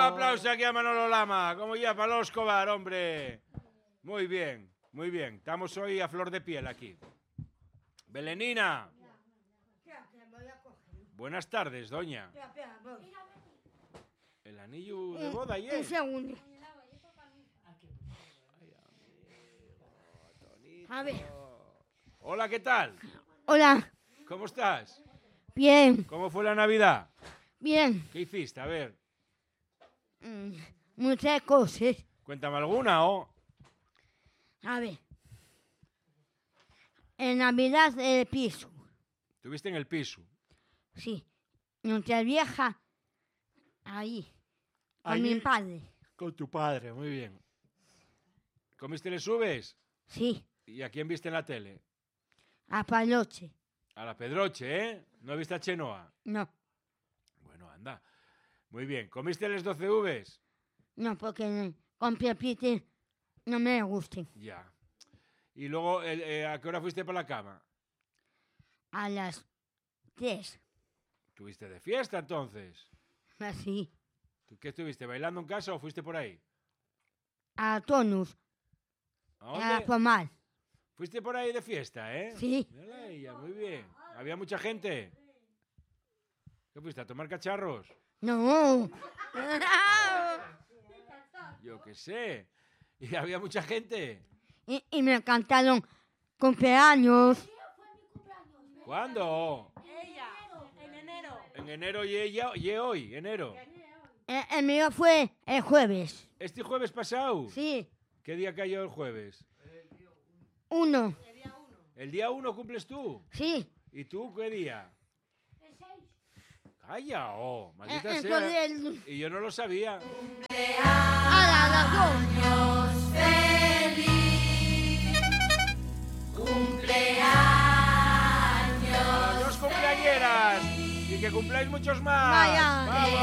aplauso aquí a Manolo Lama, como ya para Escobar, hombre. Muy bien, muy bien. Estamos hoy a flor de piel aquí. Belenina. Buenas tardes, doña. El anillo de boda ayer. Un segundo. A ver. Hola, ¿qué tal? Hola. ¿Cómo estás? Bien. ¿Cómo fue la Navidad? Bien. ¿Qué hiciste? A ver. Muchas cosas. Cuéntame alguna, ¿o? A ver. En Navidad el piso. ¿Estuviste en el piso? Sí. Nuestra vieja. Ahí. Con Allí. mi padre. Con tu padre, muy bien. ¿Comiste les uvas? Sí. ¿Y a quién viste en la tele? A Paloche. A la Pedroche, ¿eh? ¿No viste a Chenoa? No. Bueno, anda. Muy bien. ¿Comiste les 12 uvas? No, porque con Pepite no me gustan. Ya. Y luego, ¿a qué hora fuiste para la cama? A las 3. ¿Tuviste de fiesta entonces? Así. ¿Tú qué estuviste? ¿Bailando en casa o fuiste por ahí? A Tonus. ¿A A dónde? Pomar. ¿Fuiste por ahí de fiesta, eh? Sí. Mírala ella, muy bien. ¿Había mucha gente? ¿Qué fuiste, a tomar cacharros? No. Yo qué sé. ¿Y había mucha gente? Y me cantaron cumpleaños. ¿Cuándo? Ella, en enero. En enero y ella, y hoy, enero. El mío fue el jueves. ¿Este jueves pasado? Sí. ¿Qué día cayó el jueves? 1. ¿El día 1 cumples tú? Sí. ¿Y tú qué día? El 6. Calla, oh, maldita Entonces sea. el... Y yo no lo sabía. A las 2. ¡A las dos cumpleañeras! Y que cumpláis muchos más. Vaya. ¡Vamos!